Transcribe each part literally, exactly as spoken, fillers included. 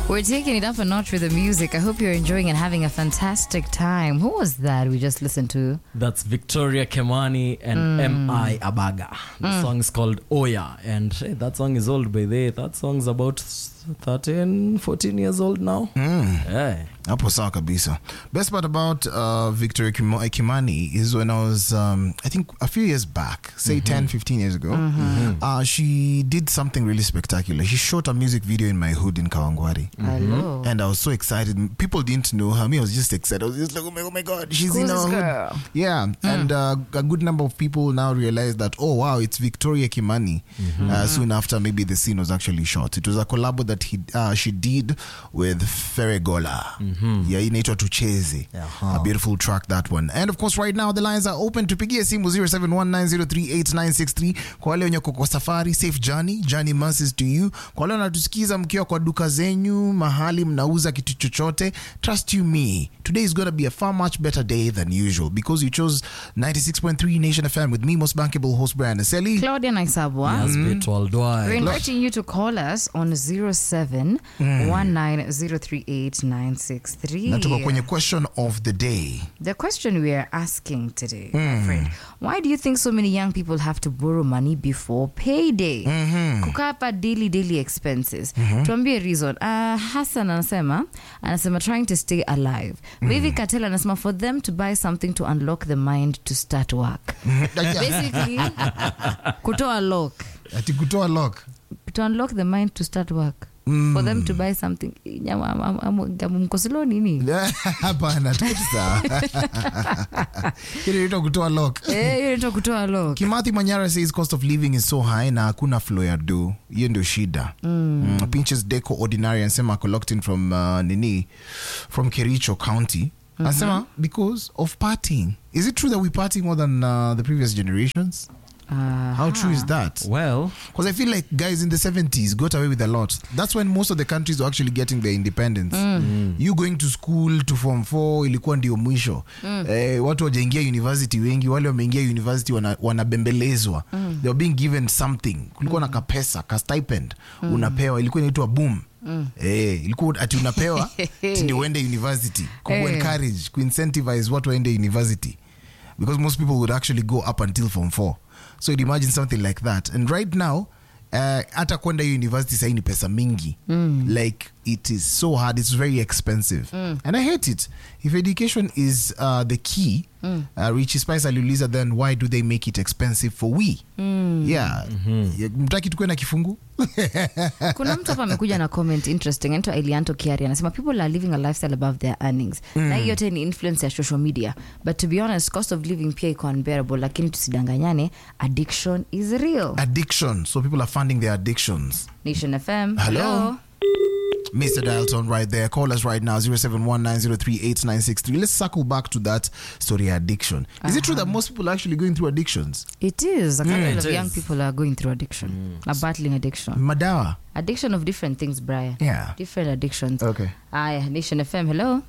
We're taking it up a notch with the music. I hope you're enjoying and having a fantastic time. Who was that we just listened to? That's Victoria Kimani and mm. M I Abaga. The mm. song is called Oya. And hey, that song is old by the That song's about thirteen, fourteen years old now. Mm. Hey. Hapo sawa kabisa. Best part about uh, Victoria Kimani is when I was, um, I think a few years back, say mm-hmm. ten, fifteen years ago, Mm-hmm. uh, she did something really spectacular. She shot a music video in my hood in Kawangware. Hello. And I was so excited. People didn't know her. Me, I was just excited. I was just like, oh my, oh my God, she's Who's in this our girl? hood. Yeah. Mm. And uh, a good number of people now realize that, oh wow, it's Victoria Kimani. Mm-hmm. Uh, soon after, maybe the scene was actually shot. It was a collab that he uh, she did with Ferregola. Mm-hmm. Yeah, inaitwa Tucheze. Uh-huh. A beautiful track, that one. And of course, right now, the lines are open. Tupigie simu zero seven one nine zero three eight nine six three. Kwa wale wenye kwa safari, safe journey. Journey masses to you. Kwa wale wanatusikiza mkiwa kwa duka zenyu, mahali mnauza kitu chochote, trust you me, today is going to be a far much better day than usual because you chose ninety-six point three Nation F M with me, most bankable host Brian Aseli. Claudia Naisabwa. Yes, mm. We're inviting you to call us on zero seven one nine zero three eight nine six three. Na tuko kwenye question of the day. The question we are asking today, mm. my friend, why do you think so many young people have to borrow money before payday? Mm-hmm. Kukapa daily daily expenses. Mm-hmm. Tuambie reason. Uh, Hassan anasema, anasema trying to stay alive. Mm-hmm. Vivi Katela anasema for them to buy something to unlock the mind to start work. Basically, kutoa lock. Ati kutoa lock. To unlock the mind to start work. Mm. For them to buy something. Mkosilo nini? Hapana, tukusa. Hili nito kutoa lock. Eh, hili nito kutoa lock. Kimathi Manyara says cost of living is so high na hakuna flow ya do. Hiyo ndio shida. Mm. Mm. Pinches Deco Ordinary anasema ako locked in from uh, nini? From Kericho County. Anasema mm-hmm. because of partying. Is it true that we party more than uh, the previous generations? Uh, How true is that? Well, because I feel like guys in the seventies got away with a lot. That's when most of the countries were actually getting their independence. Mm. Mm. You going to school to form four ilikuwa ndio mwisho. Mm. Eh, watu wajaingia university wengi, wale wameingia university wana, wanabembelezwa. Mm. They were being given something. Kulikuwa mm. na kapesa, ka stipend. Mm. Unapewa, ilikuwa inaitwa boom. Mm. Eh, ilikuwa ati unapewa ndio uende university. Ku encourage, ku incentivize watu waende university. Because most people would actually go up until form four. So you'd imagine something like that. And right now, uh, hata kwenda university sahi ni pesa mingi. Mm. Like, it is so hard. It's very expensive. Mm. And I hate it. If education is uh, the key, mm. uh, Richie Spice aliuliza, then why do they make it expensive for we? Mm. Yeah. Mm-hmm. Mtaki tukue na kifungu? Kuna mtu hapa amekuja na comment interesting. Ento Elianto Kiari anasema people are living a lifestyle above their earnings. Mm. Na hiyo yote ni influence ya social media. But to be honest, cost of living pia iko unbearable. Lakini tusidanganyane, addiction is real. Addiction. So people are funding their addictions. Nation F M. Hello. Hello. Mister Dalton right there. Call us right now, zero seven one nine zero three eight nine six three. Let's circle back to that story, addiction. Is uh-huh. it true that most people are actually going through addictions? It is. A couple Mm. of It young is. people are going through addiction. Mm. Are battling addiction. Madawa. Addiction of different things, Brian. Yeah. Different addictions. Okay. Aye, Nation F M, hello.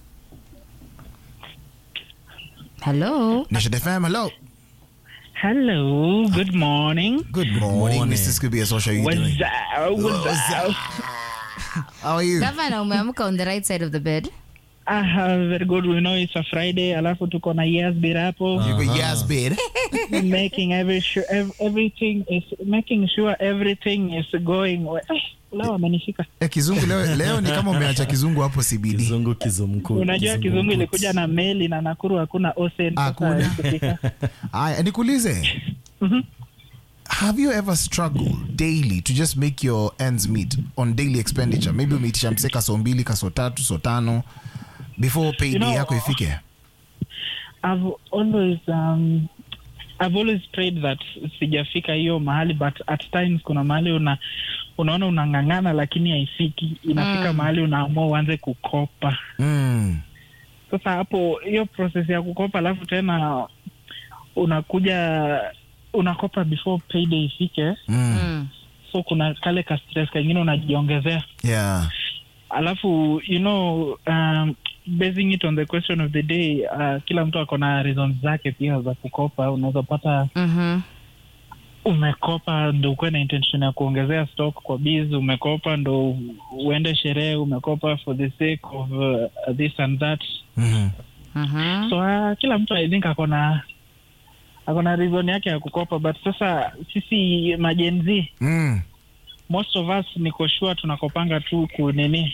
Hello. Nation F M, hello. Hello, good morning. Good morning, morning. Mister Scooby. How are you What's doing? up? What's up? How are you? Gavana, umeamka on the right side of the bed. Ah, very good. We know it's a Friday. Alafu tuko na yes bit hapo. You go yes, babe. Making every sure ev- everything is making sure everything is going well. Eh, leo amenishika. Eh, kizungu leo, leo ni kama umeacha kizungu hapo C B D. Kizungu kizumku. Unajua kizungu ilikuja na meli na Nakuru hakuna ocean. Hakuna. Aya, nikuulize. Mhm. Have you ever struggled daily to just make your ends meet on daily expenditure? Maybe umeitisha mse kaso mbili, kaso tatu, so tano before payday You know, yako ifike? I've always um I've always prayed that sijafika hiyo mahali, but at times kuna mahali una unaona unangangana lakini haifiki, inafika mm. mahali unaamua uanze kukopa. Mm. Sasa hapo hiyo process ya kukopa alafu tena unakuja unakopa before payday ifike. Mm. Mm. So kuna kale ka stress kingine unajiongezea. Yeah. Alafu you know um basing it on the question of the day, uh, kila mtu akona reasons zake pia za kukopa. Unaweza pata Mhm. umekopa ndo ukuwe na intention ya kuongezea stock kwa biz, umekopa ndo uende sherehe, umekopa for the sake of uh, this and that. Mhm. Mhm. So uh, kila mtu I think akona akona reason yake ya kukopa, but sasa sisi majenzi Mm. most of us niko sure tunakopanga tu ku nini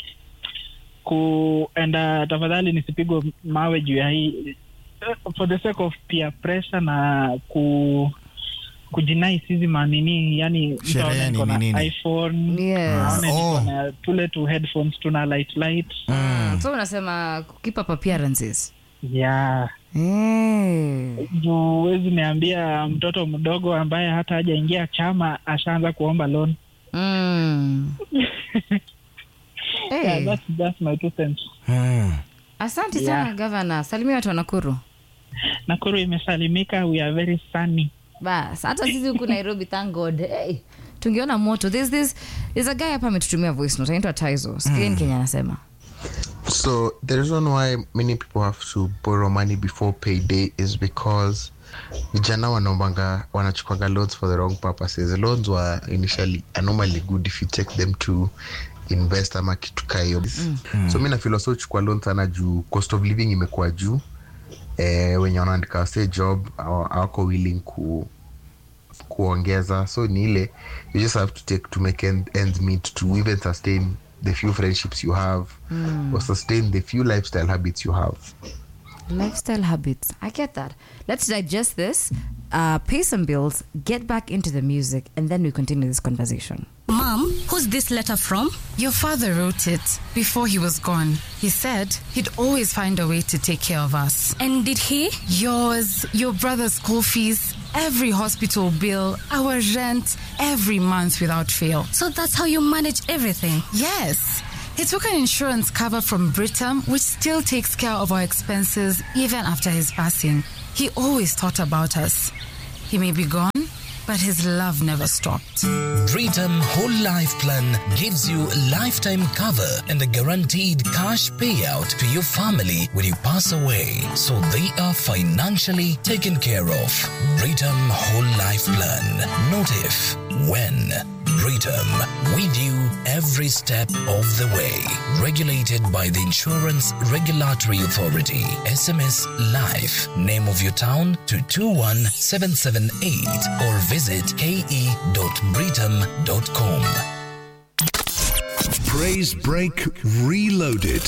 kuenda, tafadhali nisipigwe mawe juu ya hii for the sake of peer pressure na ku kujinai hizi manini, yani Sherehe ni na nini? iPhone, Yes. naona Oh. niko na tule tu headphones tuna light light. Mm. So unasema keep up appearances. Yeah. Eh. Juu huwezi niambia mtoto mdogo ambaye hata hajaingia chama ashaanza kuomba loan. Mm. Yeah, Eh. that's, that's my two cents. Mm. Asante Yeah. sana Governor. Salimia watu wa Nakuru. Nakuru imesalimika, we are very sunny. Bas, hata sisi huku Nairobi, thank God. Hey, tungeona moto. There's this there's a guy hapa ametutumia voice note. Anaitwa Taizo. Sikia mm. Kenya anasema. So the reason why many people have to borrow money before payday is because vijana wanaombanga wanachukuaga loans for the wrong purposes. Loans were initially are normally good if you take them to invest ama kitu kayo. Mm. So mimi na feel so chukua loan sana juu cost of living imekuwa juu. Eh, wenye wanaandika say job hawako willing ku kuongeza, so ni ile you just have to take to make end, ends meet to even sustain the few friendships you have mm. or sustain the few lifestyle habits you have. Lifestyle habits. I get that. Let's digest this, uh, pay some bills, get back into the music, and then we continue this conversation. Mom, who's this letter from? Your father wrote it before he was gone. He said he'd always find a way to take care of us. And did he? Yours, your brother's school fees, every hospital bill, our rent, every month without fail. So that's how you manage everything? Yes. He took an insurance cover from Britam, which still takes care of our expenses even after his passing. He always thought about us. He may be gone, but his love never stopped. Britam Whole Life Plan gives you lifetime cover and a guaranteed cash payout to your family when you pass away, so they are financially taken care of. Britam Whole Life Plan. Not if, when. Britam, with you every step of the way. Regulated by the Insurance Regulatory Authority. S M S Life. Name of your town to two one seven seven eight or visit k e dot britam dot com. Praise Break Reloaded.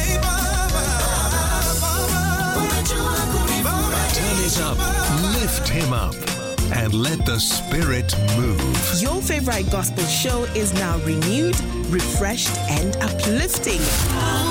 Turn it up, lift him up, and let the spirit move. Your favorite gospel show is now renewed, refreshed, and uplifting.